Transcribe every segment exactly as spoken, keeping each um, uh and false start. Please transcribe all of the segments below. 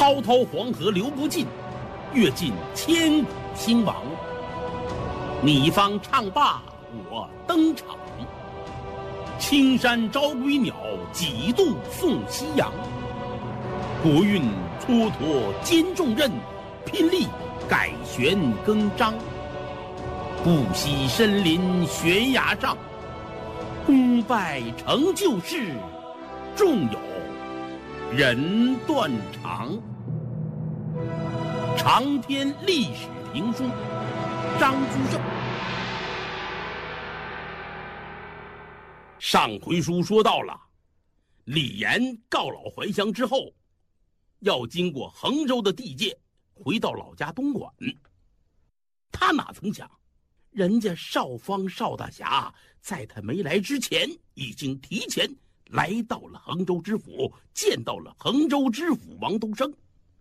滔滔黄河流不尽，阅尽千古兴亡。你方唱罢我登场，青山朝归鸟，几度送夕阳。国运蹉跎兼重任，拼力改弦更张。不惜身临悬崖上，功败成就事，纵有人断肠。长篇历史评书，张居正。上回书说到了，李严告老还乡之后，要经过衡州的地界，回到老家东莞。他哪曾想，人家邵方邵大侠在他没来之前，已经提前来到了衡州知府，见到了衡州知府王东升。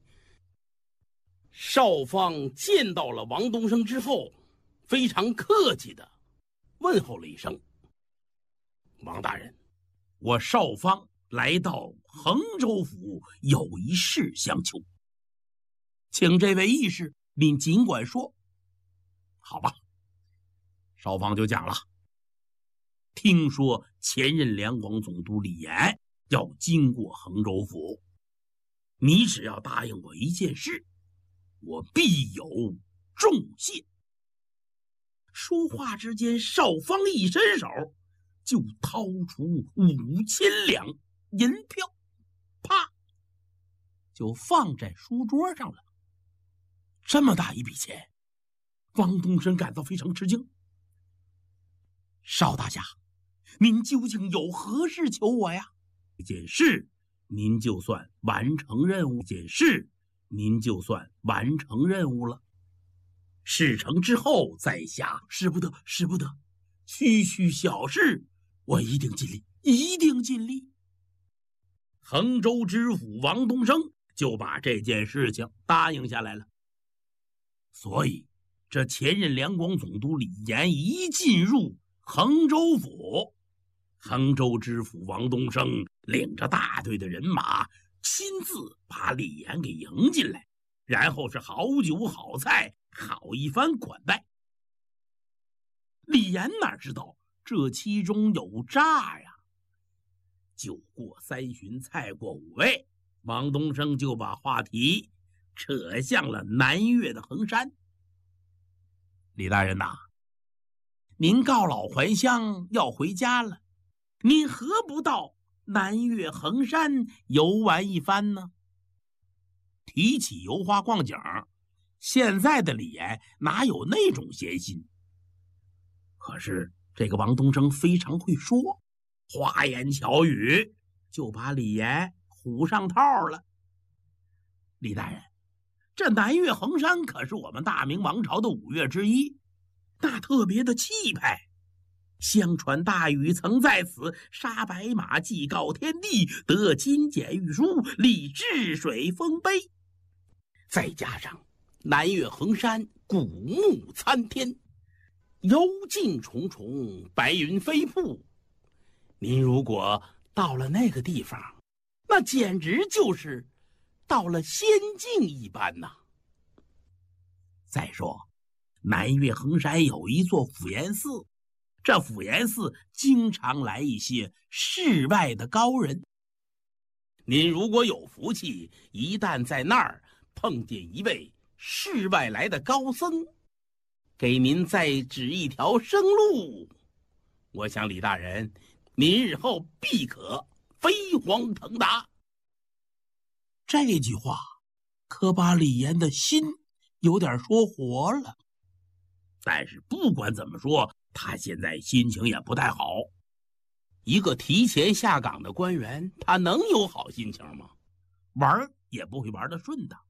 邵方见到了王东升之后，非常客气地问候了一声：“王大人，我邵方来到衡州府，有一事相求，请这位义士您尽管说。”好吧，邵方就讲了：听说前任两广总督李严要经过衡州府，你只要答应我一件事，我必有重谢。说话之间，邵方一伸手就掏出五千两银票，啪，就放在书桌上了。这么大一笔钱，王东升感到非常吃惊。邵大侠，您究竟有何事求我呀？这件事您就算完成任务，这件事您就算完成任务了。事成之后再下，使不得，使不得，区区小事，我一定尽力，一定尽力。衡州知府王东升就把这件事情答应下来了。所以这前任两广总督李严一进入衡州府，衡州知府王东升领着大队的人马，亲自把李严给迎进来，然后是好酒好菜，好一番款待。李严哪知道这其中有诈呀？酒过三巡，菜过五味，王东升就把话题扯向了南岳的衡山。李大人呐，您告老还乡要回家了，您何不到南岳衡山游玩一番呢？提起游花逛景，现在的李严哪有那种闲心？可是这个王东升非常会说，花言巧语，就把李严唬上套了。李大人，这南岳衡山可是我们大明王朝的五岳之一，那特别的气派。相传大禹曾在此杀白马，祭告天地，得金简玉书，立治水丰碑。再加上南岳衡山古木参天，幽径重重，白云飞瀑，您如果到了那个地方，那简直就是到了仙境一般呐。再说南岳衡山有一座辅严寺，这辅严寺经常来一些世外的高人。您如果有福气，一旦在那儿碰见一位世外来的高僧，给您再指一条生路，我想李大人，您日后必可飞黄腾达。这句话可把李严的心有点说活了。但是不管怎么说，他现在心情也不太好。一个提前下岗的官员，他能有好心情吗？玩也不会玩得顺当。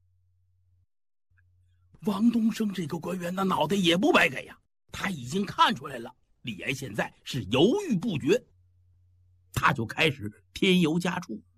王东升这个官员的脑袋也不白给呀，他已经看出来了李严现在是犹豫不决，他就开始添油加醋。